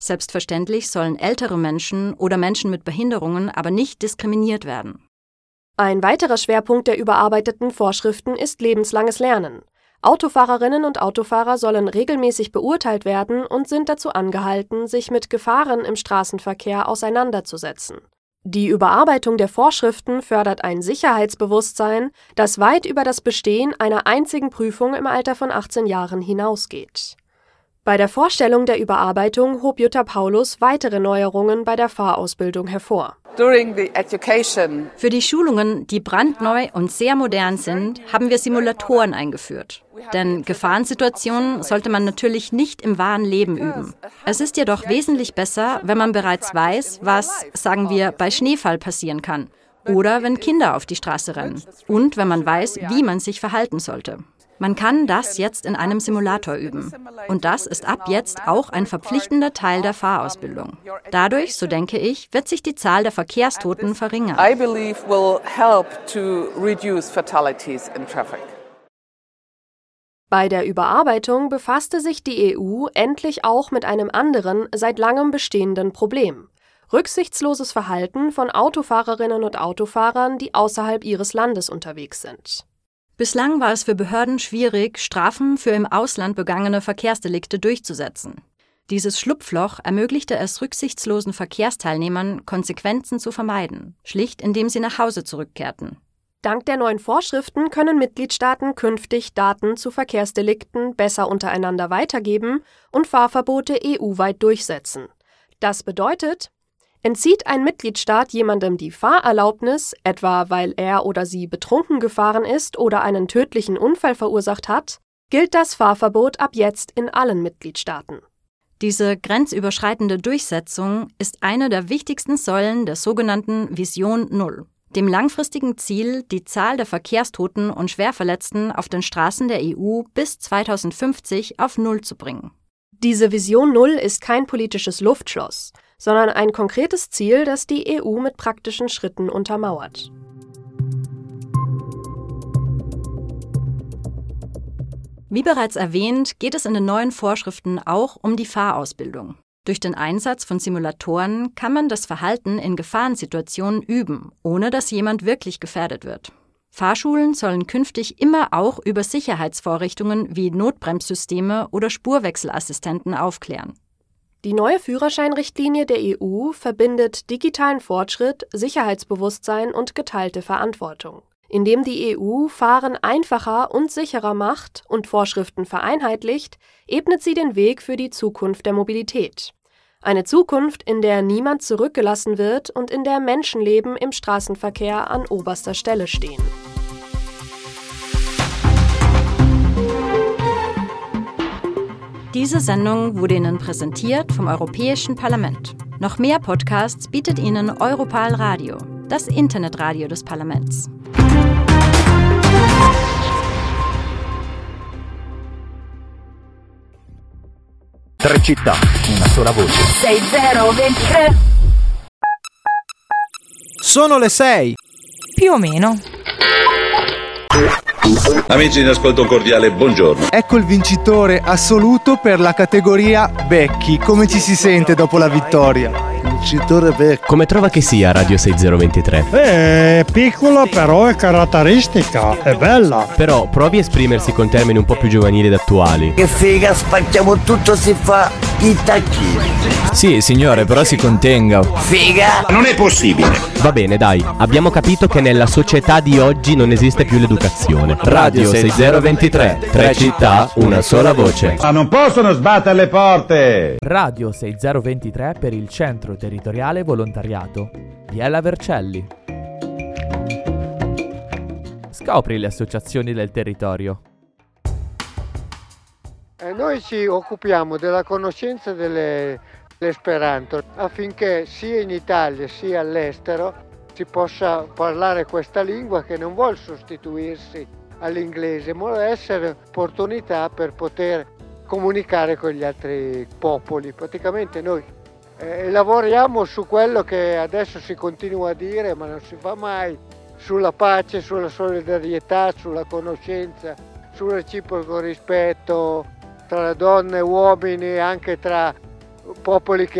Selbstverständlich sollen ältere Menschen oder Menschen mit Behinderungen aber nicht diskriminiert werden. Ein weiterer Schwerpunkt der überarbeiteten Vorschriften ist lebenslanges Lernen. Autofahrerinnen und Autofahrer sollen regelmäßig beurteilt werden und sind dazu angehalten, sich mit Gefahren im Straßenverkehr auseinanderzusetzen. Die Überarbeitung der Vorschriften fördert ein Sicherheitsbewusstsein, das weit über das Bestehen einer einzigen Prüfung im Alter von 18 Jahren hinausgeht. Bei der Vorstellung der Überarbeitung hob Jutta Paulus weitere Neuerungen bei der Fahrausbildung hervor. Für die Schulungen, die brandneu und sehr modern sind, haben wir Simulatoren eingeführt. Denn Gefahrensituationen sollte man natürlich nicht im wahren Leben üben. Es ist jedoch wesentlich besser, wenn man bereits weiß, was, sagen wir, bei Schneefall passieren kann. Oder wenn Kinder auf die Straße rennen. Und wenn man weiß, wie man sich verhalten sollte. Man kann das jetzt in einem Simulator üben. Und das ist ab jetzt auch ein verpflichtender Teil der Fahrausbildung. Dadurch, so denke ich, wird sich die Zahl der Verkehrstoten verringern. Bei der Überarbeitung befasste sich die EU endlich auch mit einem anderen, seit langem bestehenden Problem: rücksichtsloses Verhalten von Autofahrerinnen und Autofahrern, die außerhalb ihres Landes unterwegs sind. Bislang war es für Behörden schwierig, Strafen für im Ausland begangene Verkehrsdelikte durchzusetzen. Dieses Schlupfloch ermöglichte es rücksichtslosen Verkehrsteilnehmern, Konsequenzen zu vermeiden, schlicht indem sie nach Hause zurückkehrten. Dank der neuen Vorschriften können Mitgliedstaaten künftig Daten zu Verkehrsdelikten besser untereinander weitergeben und Fahrverbote EU-weit durchsetzen. Das bedeutet: Entzieht ein Mitgliedstaat jemandem die Fahrerlaubnis, etwa weil er oder sie betrunken gefahren ist oder einen tödlichen Unfall verursacht hat, gilt das Fahrverbot ab jetzt in allen Mitgliedstaaten. Diese grenzüberschreitende Durchsetzung ist eine der wichtigsten Säulen der sogenannten Vision Null, dem langfristigen Ziel, die Zahl der Verkehrstoten und Schwerverletzten auf den Straßen der EU bis 2050 auf Null zu bringen. Diese Vision Null ist kein politisches Luftschloss, sondern ein konkretes Ziel, das die EU mit praktischen Schritten untermauert. Wie bereits erwähnt, geht es in den neuen Vorschriften auch um die Fahrausbildung. Durch den Einsatz von Simulatoren kann man das Verhalten in Gefahrensituationen üben, ohne dass jemand wirklich gefährdet wird. Fahrschulen sollen künftig immer auch über Sicherheitsvorrichtungen wie Notbremssysteme oder Spurwechselassistenten aufklären. Die neue Führerscheinrichtlinie der EU verbindet digitalen Fortschritt, Sicherheitsbewusstsein und geteilte Verantwortung. Indem die EU Fahren einfacher und sicherer macht und Vorschriften vereinheitlicht, ebnet sie den Weg für die Zukunft der Mobilität. Eine Zukunft, in der niemand zurückgelassen wird und in der Menschenleben im Straßenverkehr an oberster Stelle stehen. Diese Sendung wurde Ihnen präsentiert vom Europäischen Parlament. Noch mehr Podcasts bietet Ihnen Europal Radio, das Internetradio des Parlaments. Tre città, una sola voce. 6023. Sono le 6. Più o meno. Amici in ascolto, un cordiale buongiorno. Ecco il vincitore assoluto per la categoria Becchi. Come ci si sente dopo la vittoria? Vincitore Becchi. Come trova che sia Radio 6023? È piccola, però è caratteristica, è bella. Però provi a esprimersi con termini un po' più giovanili ed attuali. Che figa, spacchiamo tutto, si fa i tacchini. Sì, signore, però si contenga. Figa! Non è possibile. Va bene, dai, abbiamo capito che nella società di oggi non esiste più l'educazione. Radio 6023, tre città, una sola voce. Ma non possono sbattere le porte! Radio 6023 per il Centro Territoriale Volontariato. Biella Vercelli. Scopri le associazioni del territorio. Noi ci occupiamo della conoscenza dell'Esperanto affinché sia in Italia sia all'estero si possa parlare questa lingua che non vuol sostituirsi all'inglese, ma vuole essere opportunità per poter comunicare con gli altri popoli. Praticamente noi lavoriamo su quello che adesso si continua a dire, ma non si fa mai, sulla pace, sulla solidarietà, sulla conoscenza, sul reciproco rispetto tra donne e uomini, anche tra popoli che